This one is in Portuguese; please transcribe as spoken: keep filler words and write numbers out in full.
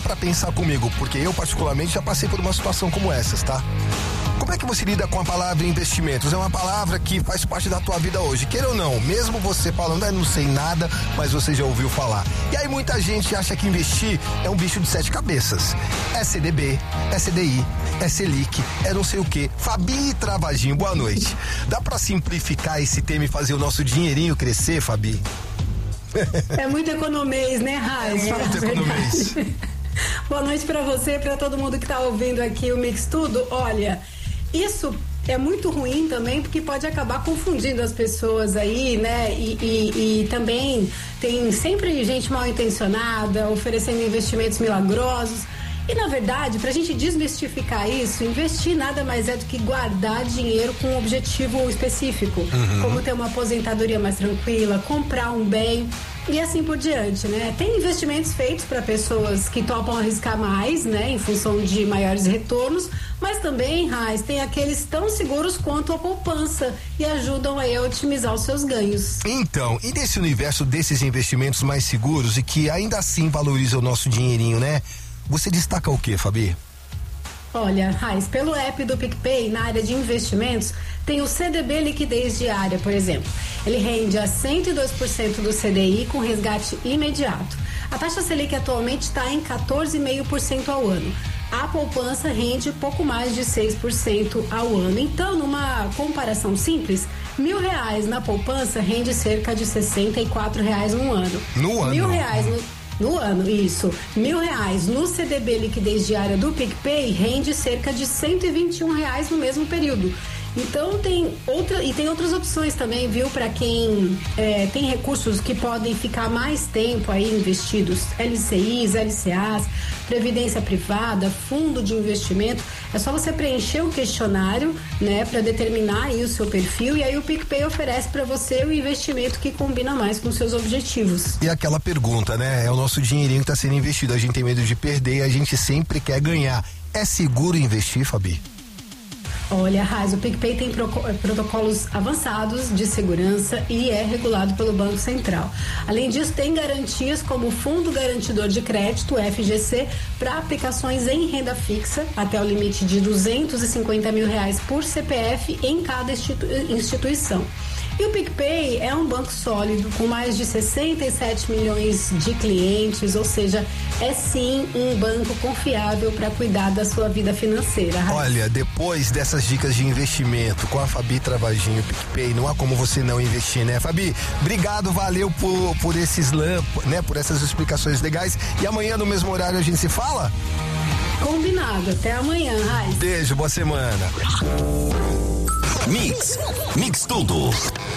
pra pensar comigo, porque eu particularmente já passei por uma situação como essas, tá? Como é que você lida com a palavra investimentos? É uma palavra que faz parte da tua vida hoje, queira ou não, mesmo você falando, ah, não sei nada, mas você já ouviu falar. E aí muita gente acha que investir é um bicho de sete cabeças. É C D B, é C D I, é Selic, é não sei o quê. Fabi Travagin, boa noite. Dá pra simplificar esse tema e fazer o nosso dinheirinho crescer, Fabi? É muito economês, né, Raiz? É muito economês. Boa noite pra você e pra todo mundo que tá ouvindo aqui o Mix Tudo. Olha, isso é muito ruim também, porque pode acabar confundindo as pessoas aí, né? E, e, e também tem sempre gente mal intencionada oferecendo investimentos milagrosos. E na verdade, pra gente desmistificar isso, investir nada mais é do que guardar dinheiro com um objetivo específico, uhum. como ter uma aposentadoria mais tranquila, comprar um bem e assim por diante, né? Tem investimentos feitos para pessoas que topam arriscar mais, né, em função de maiores retornos, mas também, Raiz, tem aqueles tão seguros quanto a poupança e ajudam aí a otimizar os seus ganhos. Então, e nesse universo desses investimentos mais seguros e que ainda assim valorizam o nosso dinheirinho, né? Você destaca o que, Fabi? Olha, Raiz, pelo app do PicPay, na área de investimentos, tem o C D B Liquidez Diária, por exemplo. Ele rende a cento e dois por cento do C D I com resgate imediato. A taxa Selic atualmente está em quatorze vírgula cinco por cento ao ano. A poupança rende pouco mais de seis por cento ao ano. Então, numa comparação simples, mil reais na poupança rende cerca de sessenta e quatro reais no ano. No ano? Mil reais no... No ano, isso. Mil reais no C D B Liquidez Diária do PicPay rende cerca de cento e vinte e um reais no mesmo período. Então tem outra e tem outras opções também, viu, para quem é, tem recursos que podem ficar mais tempo aí investidos, L C Is, L C As, previdência privada, fundo de investimento. É só você preencher o questionário, né, para determinar aí o seu perfil e aí o PicPay oferece para você o investimento que combina mais com seus objetivos. E aquela pergunta, né? É o nosso dinheirinho que está sendo investido, a gente tem medo de perder e a gente sempre quer ganhar. É seguro investir, Fabi? Olha, Raiz, o PicPay tem protocolos avançados de segurança e é regulado pelo Banco Central. Além disso, tem garantias como o Fundo Garantidor de Crédito, F G C, para aplicações em renda fixa, até o limite de duzentos e cinquenta mil reais por C P F em cada institu- instituição. E o PicPay é um banco sólido com mais de sessenta e sete milhões de clientes, ou seja, é sim um banco confiável para cuidar da sua vida financeira. Olha, depois dessas dicas de investimento com a Fabi Travagin, o PicPay, não há como você não investir, né, Fabi? Obrigado, valeu por, por esses lamp, né, por essas explicações legais. E amanhã no mesmo horário a gente se fala? Combinado, até amanhã, Raiz. Beijo, boa semana. Mix, Mix Tudo.